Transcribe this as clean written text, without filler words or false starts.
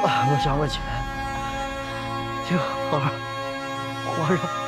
我想不起来。这个皇上，